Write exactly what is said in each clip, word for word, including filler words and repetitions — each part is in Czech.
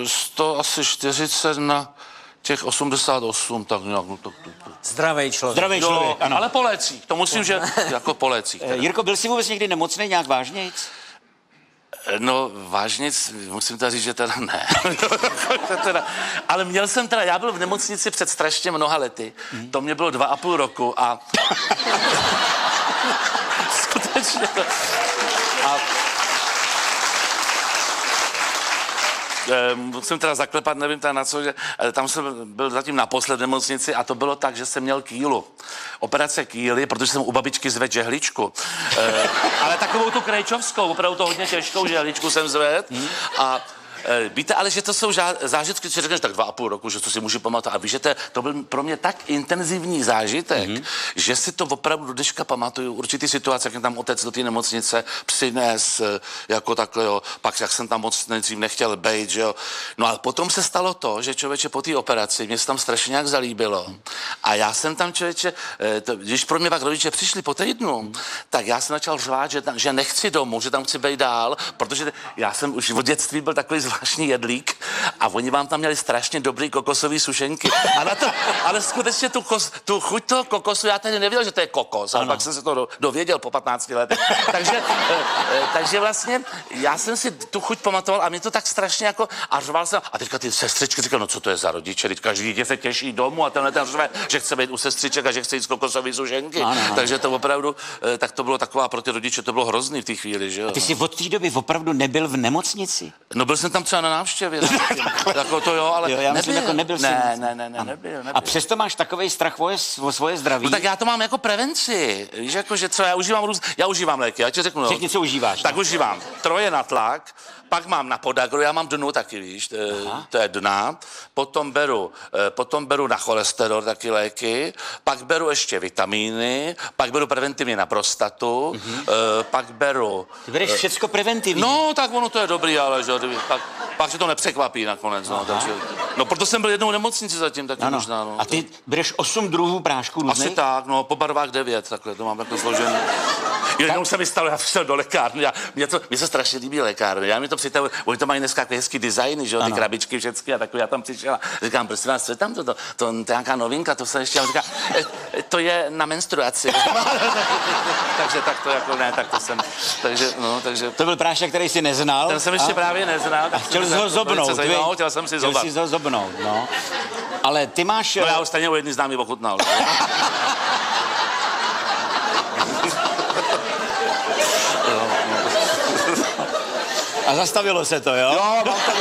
sto asi čtyřicet na těch osmdesát osm, tak nějak. No, to, to, to. Zdravý člověk. Zdravý člověk, ano. Ale po lécích, to musím, že jako po lécích. Jirko, byl jsi vůbec někdy nemocnej nějak vážnějc? No, vážně, musím teda říct, že teda ne. teda, ale měl jsem teda, já byl v nemocnici před strašně mnoha lety. Hmm. To mě bylo dva a půl roku a... Skutečně to... A... Musím teda zaklepat, nevím teda na co, že tam jsem byl zatím naposled v nemocnici a to bylo tak, že jsem měl kýlu. Operace kýly, protože jsem u babičky zvedl žehličku. E, ale takovou tu krejčovskou, opravdu to hodně těžkou žehličku jsem zvedl a e, víte, ale že to jsou žá, zážitky, co řekneš tak dva a půl roku, že to si můžu pamatovat. A víš, že to, to byl pro mě tak intenzivní zážitek, mm-hmm. že si to opravdu do dneška pamatuju. Určitý situace, jak tam otec do té nemocnice přines, jako takhle, jo. Pak jak jsem tam moc nejdřív nechtěl bejt, že jo. No a potom se stalo to, že člověče po té operaci, mě se tam strašně nějak zalíbilo. A já jsem tam člověče, to, když pro mě pak rodiče přišli po týdnu, mm. tak já jsem začal řvát, že, tam, že nechci domů, že tam chci bejt dál, protože já jsem už od dětství byl takový zvláštní jedlík a oni vám tam měli strašně dobrý kokosový sušenky. A na to, ale skutečně tu, kos, tu chuť toho kokosu, já tady nevěděl, že to je kokos, ale pak jsem se to do, dověděl po patnácti letech. takže, e, takže vlastně já jsem si tu chuť pamatoval a mě to tak strašně jako, a řval jsem, a teďka ty sestřičky říkali, no co to je za rodiče, teď každý dítě se těší domů a tenhle ten řve, že chce být u sestřiček a že chce jít z kokosový sušenky. Ano, ano. Takže to opravdu, e, tak to bylo taková, pro ty rodiče to bylo hrozný v té chvíli, že jo. A ty jsi od té doby opravdu nebyl v nemocnici? No byl jsem tam třeba na návštěvě. Jako to jo, ale jo, já myslím, nebyl. Jako nebyl ne, ne, ne, ne, nebyl, nebyl. A přesto máš takovej strach o, o svoje zdraví? No tak já to mám jako prevenci. Víš, jako, že co, já užívám růz... Já užívám léky, já ti řeknu. Řekni, co užíváš. Tak no? Užívám troje na tlak, pak mám na podagru, já mám dnu taky, víš, to, to je dna, potom beru, potom beru na cholesterol taky léky, pak beru ještě vitamíny, pak beru preventivně na prostatu, mm-hmm. pak beru... Ty bereš všecko preventivně? No, tak ono to je dobrý, ale že, pak, pak se to nepřekvapí nakonec, no, takže, no, proto jsem byl jednou v nemocnici zatím taky ano. Možná, no. A ty bereš osm druhů prášků různých? Asi tak, no, po barvách devět, takhle, to mám takhle složený. Jednou se mi stalo, já šel do lékárny, já, mě, to, mě se strašně líbí lékárny, já mi to přitavuji, oni to mají dneska hezký designy, že jo, ty krabičky všechny a takové, já tam přišel a říkám, prosím vás, co je tam toto, to, to, to je nějaká novinka, to se ještě, a říká, e, to je na menstruaci. takže tak to jako ne, tak to jsem, takže, no, takže. To byl prášek, který jsi neznal? Ten jsem ještě a? právě neznal. A chtěl jsi ho zobnout, zajímalo, chtěl jsem si zobat. Chtěl jsi ho zobnout, no. Ale ty máš... No já už stejně u jedný známý ochutnal. A zastavilo se to, jo? Jo, mám to...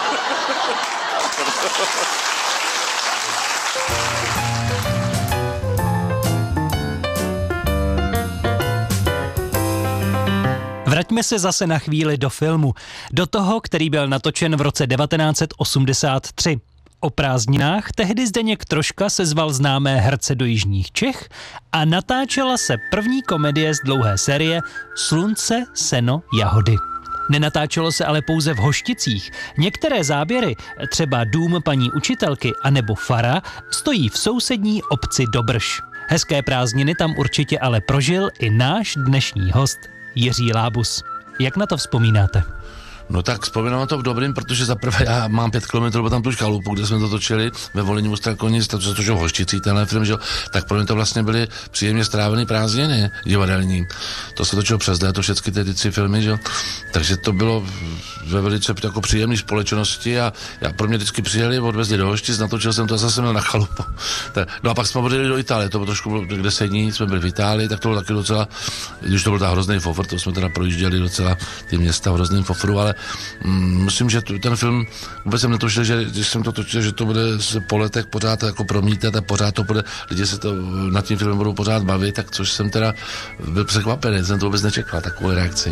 Vraťme se zase na chvíli do filmu. Do toho, který byl natočen v roce devatenáct set osmdesát tři. O prázdninách tehdy Zdeněk Troška sezval známé herce do jižních Čech a natáčela se první komedie z dlouhé série Slunce, seno, jahody. Nenatáčelo se ale pouze v Hošticích. Některé záběry, třeba Dům paní učitelky anebo Fara, stojí v sousední obci Dobrš. Hezké prázdniny tam určitě ale prožil i náš dnešní host Jiří Lábus. Jak na to vzpomínáte? No tak vzpomínám na to v dobrým, protože zaprvé já mám pět kilometrů tam tu chalupu, kde jsme to točili ve Volyni u Strakonic, to točil v Hošticích tenhle film, že jo, tak pro mě to vlastně byly příjemně strávený prázdniny divadelní. To se točilo přes léto, všechny ty tři filmy, že jo, takže to bylo ve velice jako příjemné společnosti a já pro mě vždycky přijeli, odvezli do Hoštic, natočil jsem to a zase měl na chalupu. No a pak jsme odjeli do Itálie, to bylo trošku bylo deset dní, jsme byli v Itálii, tak to bylo taky docela, když to byl ta hrozný fofr, to jsme teda projížděli docela ty města v hrozným fofru, ale mm, myslím, že ten film vůbec jsem netušil, že když jsem to točil, že to bude se po letech pořád jako promítat a pořád to bude, lidi se to nad tím filmem budou pořád bavit, tak což jsem teda byl překvapený, jsem to vůbec nečekal, takovou reakci.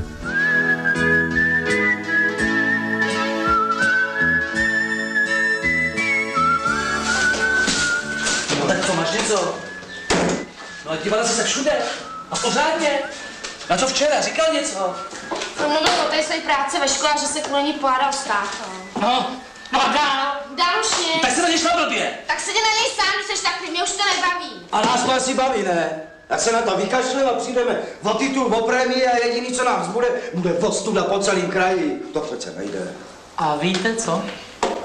No tak co, máš něco? No a dívala jsi se všude a pořádně. Na co včera? Říkal něco? Promluvil o té své práci ve škole, že se kvůli ní pohádal s tátou. No, no a dál? Dál už nic. Tak se na něj šla blbě. Tak se jde na něj sám, když seš takový, mě už to nebaví. A nás to asi baví, ne? Tak se na to vykašleme a přijdeme o titul, o prémii a jediný, co nám zbude, bude ostuda po celém kraji. To přece nejde. A víte co?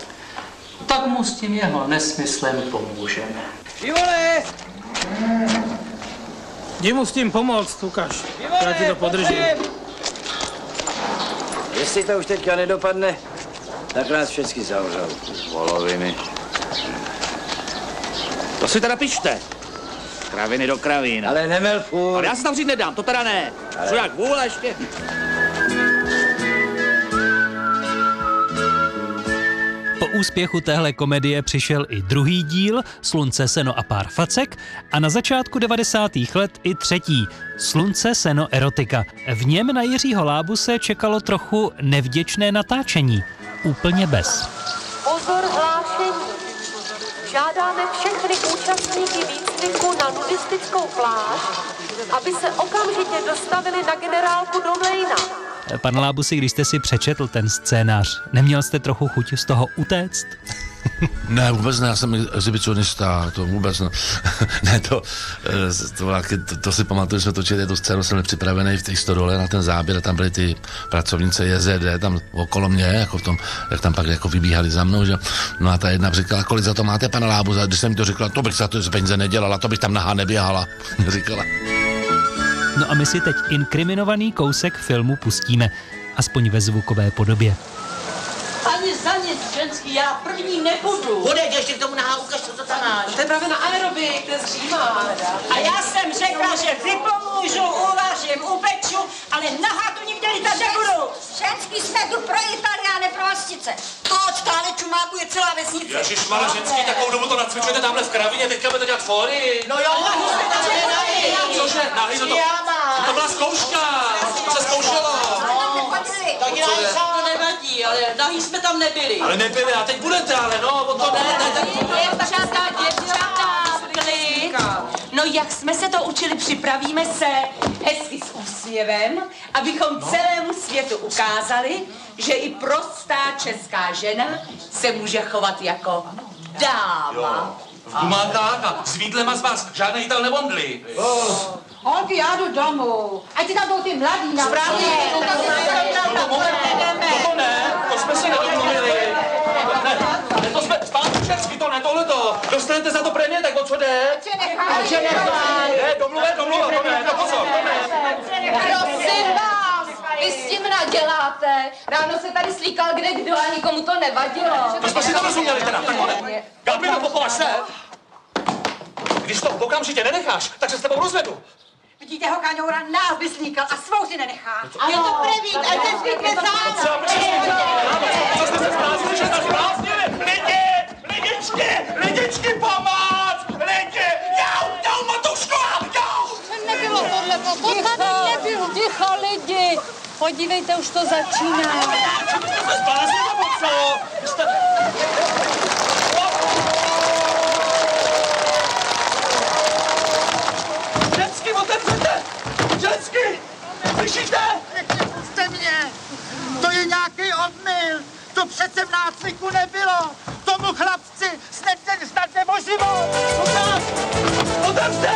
tak mu s tím jeho nesmyslem pomůžeme. Ivole! Jdi mu s tím pomoct, ukaž. Já ti to podržím. Jestli to už teďka nedopadne, tak nás všechny zavřou. Voloviny. To si teda pište. Kraviny do kravín. Ale nemel furt. Ale já se tam říct nedám, to teda ne. Co jak vůle ještě? Po úspěchu téhle komedie přišel i druhý díl Slunce, seno a pár facek a na začátku devadesátých let i třetí Slunce, seno, erotika. V něm na Jiřího Lábuse čekalo trochu nevděčné natáčení. Úplně bez. Pozor, hlášení. Žádáme všechny účastníky výcviku na nudistickou pláž, aby se okamžitě dostavili na generálku do Mlejna. Pan Lábusi, když jste si přečetl ten scénář, neměl jste trochu chuť z toho utéct? Ne, vůbec ne, já jsem exhibicionista, to vůbec ne. ne, to, to, to, to si pamatuju, že jsme točili tu scénu, jsem byl připravený v té stodole na ten záběr a tam byly ty pracovnice J Z D, tam okolo mě, jako v tom, jak tam pak jako vybíhali za mnou, že? No a ta jedna říkala, kolik za to máte, pana Lábus? A když jsem mi to řekla, to bych za to z peníze nedělala, to bych tam nahá neběhala, říkala. No a my si teď inkriminovaný kousek filmu pustíme, aspoň ve zvukové podobě. Ani za nic, ženský, já první nebudu. Hodej, ještě k tomu nahá, ukaž, co to tam máš. To je právě na aerobik, to je zřímá. A já jsem řekla, že vypomůžu, uvařím, upeču, ale nahá tu nikde lítat nebudu. Ženský jsme tu pro Italiáne, pro hostice. Točka, ale čumáku je celá vesnice. Ježišmarja, ženský, takovou dobu to nacvičujete tamhle v kravině, teďka budete dělat fóry. No jo, nahy jsme tam nenahy. Cože, nahy, no to, to byla zkouška, to se zkoušelo. Tak nahy sám nevadí, ale nahy jsme tam nebyli. Ale nebyli, a teď budete, ale no, o to ne, ne, ne. Děvčata, děvčata, klid. No jak jsme se to učili, připravíme se hezky s úsměvem, abychom celému světu ukázali, že i prostá česká žena se může chovat jako dáma. Má tak a s vídlema z vás žádný jítel nevondli. Holky, já jdu domů. Ať ti tam budou ty mladý na Správně. No to ne, to jsme si nedomluvili. Ne, to jsme, zpátky česky, to ne, tohleto. Dostanete za to prémie, tak o co jde? A že nechaj. Ne, domluve, domluve, to ne, to pozor, to ne. Prosím vás, vy s tím naděláte. Ráno se tady slíkal kde kdo a nikomu to nevadilo. To jsme si to rozuměli teda, tak ne. Gabriela, pochováš se? Když to okamžitě nenecháš, tak se s tebou rozvedu. Vidíte ho, kaňoura, nás by slíkal a svou si nenechá. Je to první, a ten zvyk Co jste se zbláznili, že jste zbláznili? Lidi, lidičky, lidičky, pomoc! Lidi, jau, jau, Matuško, jau! Nebylo tohle, to tady nebylo. Ticho, lidi, podívejte, už to začíná. Jste zbláznili, nebo co? Jste... Ženský, otevřete! Ženský! Slyšíte? Puste mě! To je nějaký omyl! To přece v nácviku nebylo! Tomu chlapci snad, snad nebo život! Ukáž! Otevřte!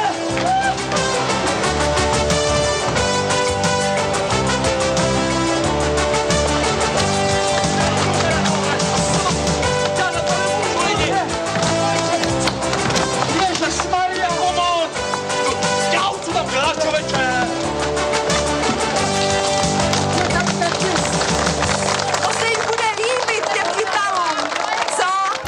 Já na to nemůžu, lidi! Ježišmarja, pomoc! Já co tam děláš, člověče? To se jim bude líbit těm Italům. Co?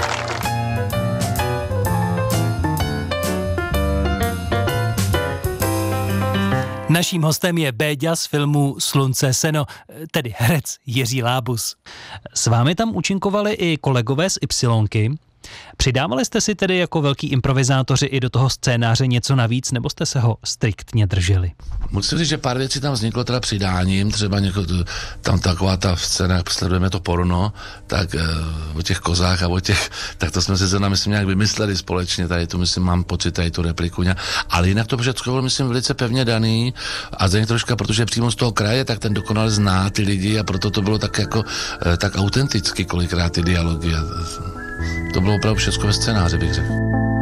Naším hostem je Béďa z filmu Slunce, seno, tedy herec Jiří Lábus. S vámi tam účinkovali i kolegové z Ypsilonky. Přidávali jste si tedy jako velký improvizátoři i do toho scénáře něco navíc, nebo jste se ho striktně drželi? Musím říct, že pár věcí tam vzniklo teda přidáním, třeba něko, tam taková ta scéna, jak sledujeme to porno, tak e, o těch kozách a o těch, tak to jsme si zrovna, myslím, nějak vymysleli společně, tady tu, myslím, mám pocit, tady tu repliku, ale jinak to všechno bylo, myslím, velice pevně daný a za ně troška, protože přímo z toho kraje, tak ten dokonale zná ty lidi a proto to bylo tak jako, e, tak autenticky kolikrát ty dialogy. A to bylo opravdu všechno ve scénáři, bych řekl.